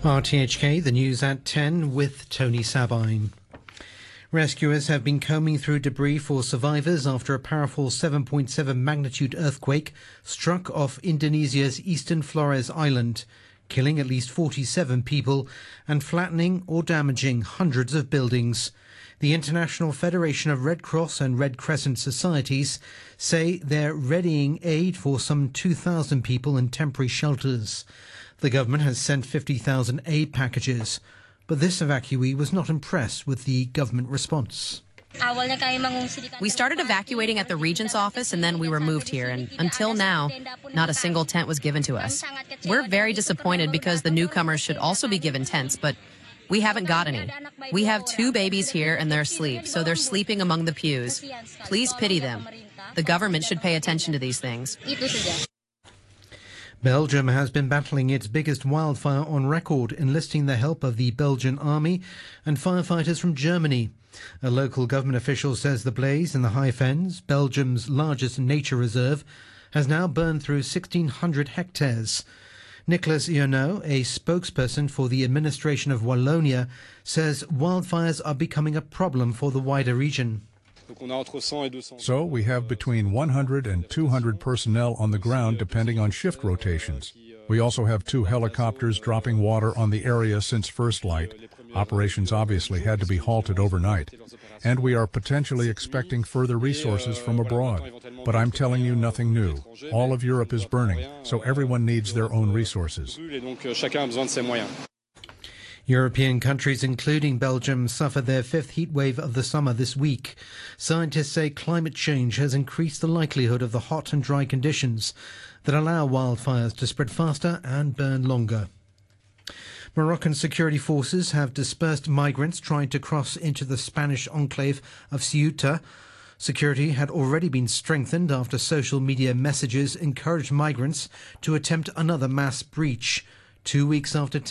RTHK, the news at 10 with Tony Sabine. Rescuers have been combing through debris for survivors after a powerful 7.7 magnitude earthquake struck off Indonesia's eastern Flores Island, killing at least 47 people and flattening or damaging hundreds of buildings. The International Federation of Red Cross and Red Crescent Societies say they're readying aid for some 2,000 people in temporary shelters. The government has sent 50,000 aid packages, but this evacuee was not impressed with the government response. We started evacuating at the Regent's office and then we were moved here, and until now, not a single tent was given to us. We're very disappointed because the newcomers should also be given tents, but we haven't got any. We have 2 babies here and they're asleep, so they're sleeping among the pews. Please pity them. The government should pay attention to these things. Belgium has been battling its biggest wildfire on record, enlisting the help of the Belgian army and firefighters from Germany. A local government official says the blaze in the High Fens, Belgium's largest nature reserve, has now burned through 1,600 hectares. Nicolas Ionneau, a spokesperson for the administration of Wallonia, says wildfires are becoming a problem for the wider region. So we have between 100 and 200 personnel on the ground depending on shift rotations. We also have 2 helicopters dropping water on the area since first light. Operations obviously had to be halted overnight. And we are potentially expecting further resources from abroad. But I'm telling you nothing new. All of Europe is burning, so everyone needs their own resources. European countries, including Belgium, suffered their 5th heat wave of the summer this week. Scientists say climate change has increased the likelihood of the hot and dry conditions that allow wildfires to spread faster and burn longer. Moroccan security forces have dispersed migrants trying to cross into the Spanish enclave of Ceuta. Security had already been strengthened after social media messages encouraged migrants to attempt another mass breach. 2 weeks after